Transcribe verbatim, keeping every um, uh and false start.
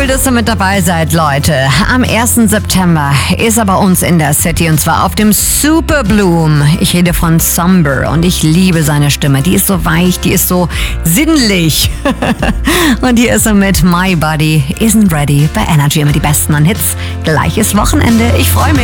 cool, dass ihr mit dabei seid, Leute. Am ersten September ist er bei uns in der City und zwar auf dem Super Bloom. Ich rede von Somber und ich liebe seine Stimme. Die ist so weich, die ist so sinnlich. Und hier ist er mit My Body Isn't Ready bei Energy. Immer die besten an Hits. Gleiches Wochenende. Ich freue mich.